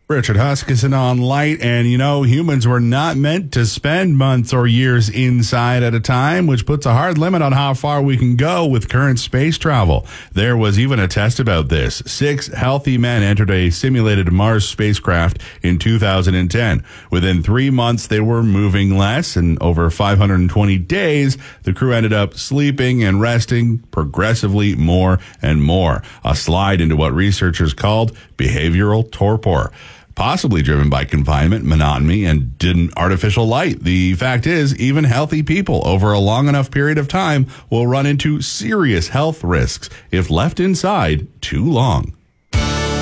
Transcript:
Richard Huskisson on Light, and humans were not meant to spend months or years inside at a time, which puts a hard limit on how far we can go with current space travel. There was even a test about this. 6 healthy men entered a simulated Mars spacecraft in 2010. Within 3 months, they were moving less, and over 520 days, the crew ended up sleeping and resting progressively more and more. A slide into what researchers called behavioral torpor, possibly driven by confinement, monotony, and artificial light. The fact is, even healthy people over a long enough period of time will run into serious health risks if left inside too long.